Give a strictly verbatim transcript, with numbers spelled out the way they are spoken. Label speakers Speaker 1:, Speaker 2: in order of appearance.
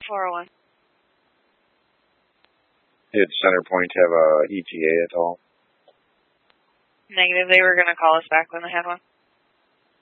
Speaker 1: four oh one.
Speaker 2: Did Centerpoint have a E T A at all?
Speaker 1: Negative. They were going to call us back when they had one.